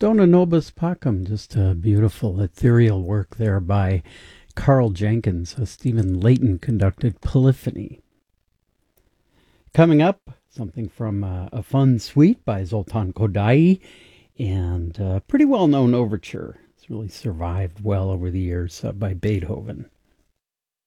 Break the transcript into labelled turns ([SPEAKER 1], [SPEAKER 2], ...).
[SPEAKER 1] Dona Nobis Pacem, just a beautiful ethereal work there by Carl Jenkins, a Stephen Layton conducted polyphony. Coming up, something from a fun suite by Zoltan Kodaly, and a pretty well-known overture. It's really survived well over the years by Beethoven.